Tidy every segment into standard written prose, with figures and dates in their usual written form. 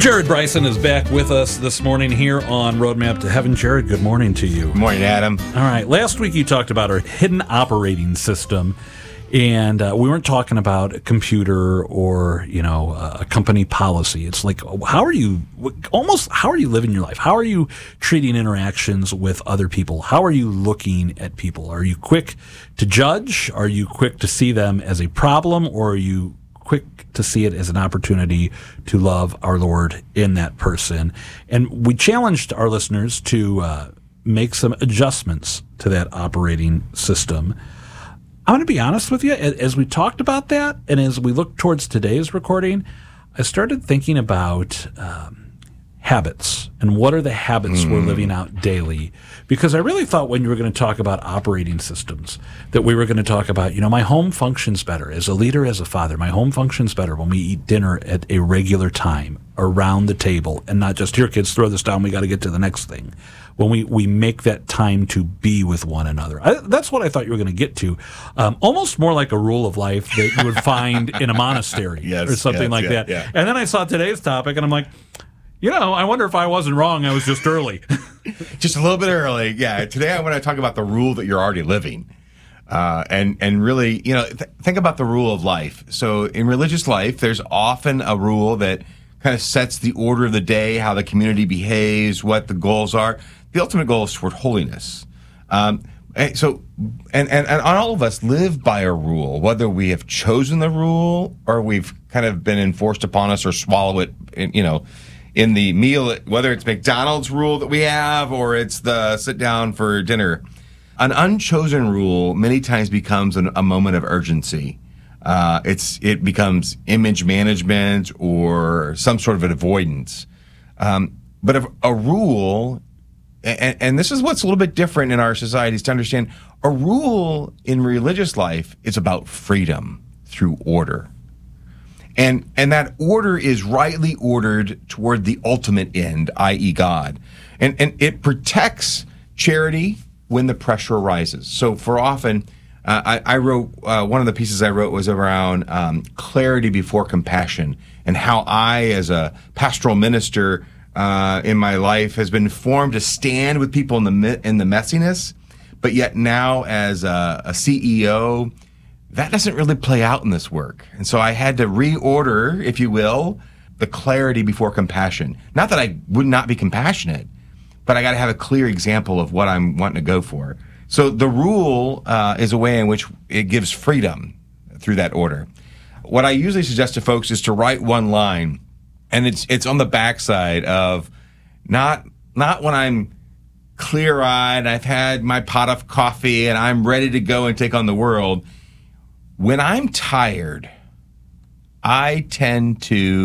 Jared Bryson is back with us this morning here on Roadmap to Heaven. Jared, good morning to you. Good morning, Adam. All right. Last week you talked about our hidden operating system, and we weren't talking about a computer or, a company policy. It's like, how are you living your life? How are you treating interactions with other people? How are you looking at people? Are you quick to judge? Are you quick to see them as a problem, or are you quick to see it as an opportunity to love our Lord in that person? And we challenged our listeners to make some adjustments to that operating system. I'm going to be honest with you, as we talked about that, and as we look towards today's recording, I started thinking about habits and what are the habits we're living out daily. Because I really thought when you were going to talk about operating systems that we were going to talk about, my home functions better as a leader, as a father. My home functions better when we eat dinner at a regular time around the table and not just, here, kids, throw this down, we got to get to the next thing. When we make that time to be with one another. That's what I thought you were going to get to. Almost more like a rule of life that you would find in a monastery or something like that. Yeah. And then I saw today's topic and I'm like, I wonder if I wasn't wrong. I was just early. Just a little bit early. Yeah. Today I want to talk about the rule that you're already living. And really, think about the rule of life. So in religious life, there's often a rule that kind of sets the order of the day, how the community behaves, what the goals are. The ultimate goal is toward holiness. And all of us live by a rule, whether we have chosen the rule or we've kind of been enforced upon us or swallow it, in the meal, whether it's McDonald's rule that we have or it's the sit down for dinner. An unchosen rule many times becomes a moment of urgency. It becomes image management or some sort of an avoidance. But if a rule, and this is what's a little bit different in our society, is to understand a rule in religious life is about freedom through order. And that order is rightly ordered toward the ultimate end, i.e. God. And it protects charity when the pressure arises. So for often, I wrote, one of the pieces I wrote was around clarity before compassion, and how I, as a pastoral minister in my life, has been formed to stand with people in the messiness, but yet now as a CEO, that doesn't really play out in this work. And so I had to reorder, if you will, the clarity before compassion. Not that I would not be compassionate, but I got to have a clear example of what I'm wanting to go for. So the rule is a way in which it gives freedom through that order. What I usually suggest to folks is to write one line, and it's on the backside of not when I'm clear-eyed, I've had my pot of coffee, and I'm ready to go and take on the world. When I'm tired, I tend to ...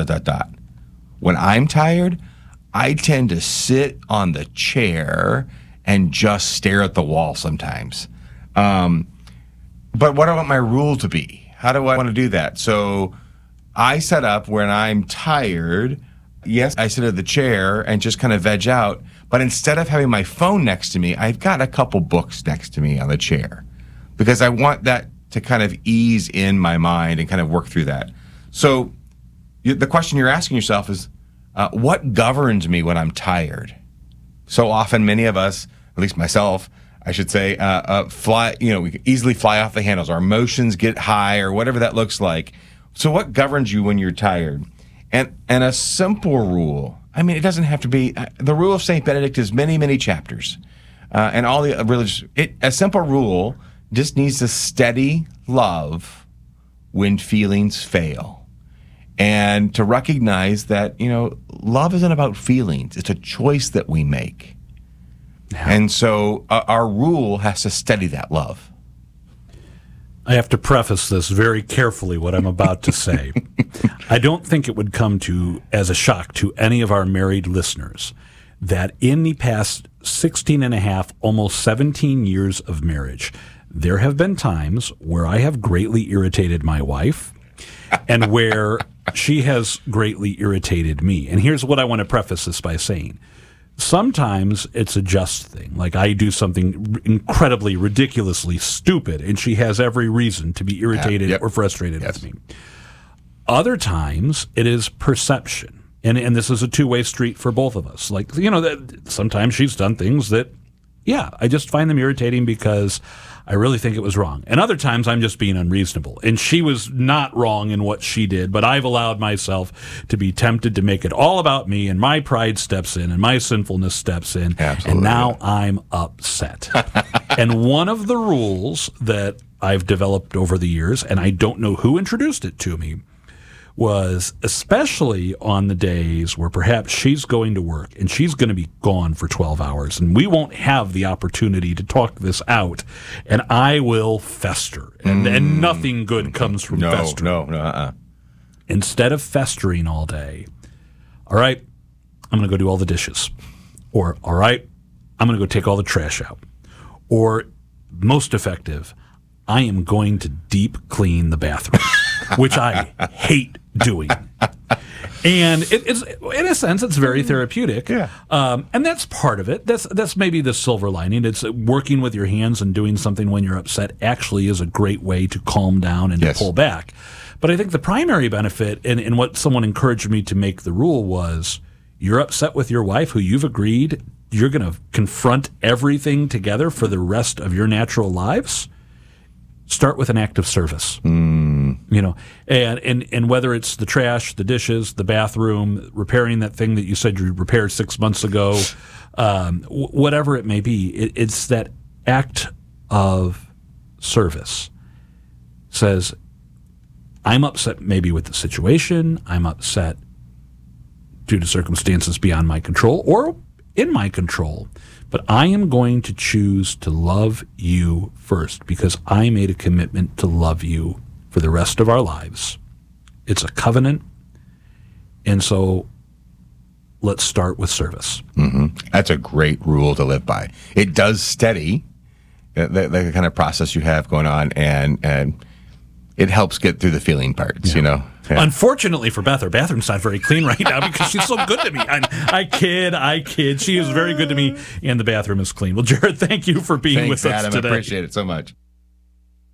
When I'm tired, I tend to sit on the chair and just stare at the wall sometimes. But what do I want my rule to be? How do I want to do that? So I set up when I'm tired, yes, I sit at the chair and just kind of veg out. But instead of having my phone next to me, I've got a couple books next to me on the chair because I want that to kind of ease in my mind and kind of work through that. So the question you're asking yourself is, what governs me when I'm tired? So often, many of us, at least myself, I should say, we can easily fly off the handles. Our emotions get high or whatever that looks like. So what governs you when you're tired? And a simple rule, it doesn't have to be, the rule of St. Benedict is many, many chapters. And all the religious, a simple rule just needs to steady love when feelings fail. And to recognize that, love isn't about feelings. It's a choice that we make. Yeah. And so our rule has to steady that love. I have to preface this very carefully, what I'm about to say. I don't think it would come as a shock to any of our married listeners that in the past 16 and a half, almost 17 years of marriage, there have been times where I have greatly irritated my wife and where she has greatly irritated me. And here's what I want to preface this by saying. Sometimes it's a just thing. Like I do something incredibly, ridiculously stupid, and she has every reason to be irritated or frustrated with me. Other times it is perception. And this is a two-way street for both of us. Like, that sometimes she's done things that, I just find them irritating because I really think it was wrong. And other times I'm just being unreasonable. And she was not wrong in what she did, but I've allowed myself to be tempted to make it all about me, and my pride steps in and my sinfulness steps in. Absolutely. And now I'm upset. And one of the rules that I've developed over the years, and I don't know who introduced it to me, was especially on the days where perhaps she's going to work and she's going to be gone for 12 hours and we won't have the opportunity to talk this out, and I will fester, and nothing good comes from festering. No. Instead of festering all day, all right, I'm going to go do all the dishes. Or, all right, I'm going to go take all the trash out. Or, most effective, I am going to deep clean the bathroom, which I hate doing. And it's, in a sense, it's very therapeutic. Yeah. And that's part of it. That's maybe the silver lining. It's working with your hands and doing something when you're upset actually is a great way to calm down and to pull back. But I think the primary benefit, and what someone encouraged me to make the rule was, you're upset with your wife who you've agreed you're going to confront everything together for the rest of your natural lives. Start with an act of service, and whether it's the trash, the dishes, the bathroom, repairing that thing that you said you repaired 6 months ago, whatever it may be, it's that act of service. Says, I'm upset maybe with the situation, I'm upset due to circumstances beyond my control or in my control, but I am going to choose to love you first because I made a commitment to love you for the rest of our lives. It's a covenant, and so let's start with service. Mm-hmm. That's a great rule to live by. It does steady the kind of process you have going on, and it helps get through the feeling parts, Yeah. Unfortunately for Beth, her bathroom's not very clean right now because she's so good to me. I kid. She is very good to me, and the bathroom is clean. Well, Jared, thank you for being with us Adam, today. I appreciate it so much.